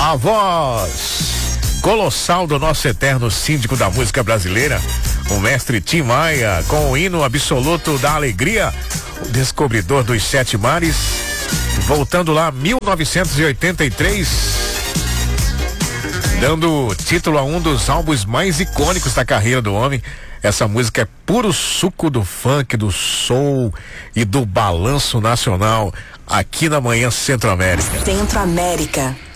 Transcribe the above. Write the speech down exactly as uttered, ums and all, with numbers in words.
A voz colossal do nosso eterno síndico da música brasileira, o mestre Tim Maia, com o hino absoluto da alegria, o descobridor dos sete mares, voltando lá mil novecentos e oitenta e três, dando título a um dos álbuns mais icônicos da carreira do homem. Essa música é puro suco do funk, do soul e do balanço nacional aqui na Manhã Centro-América. Centro-América.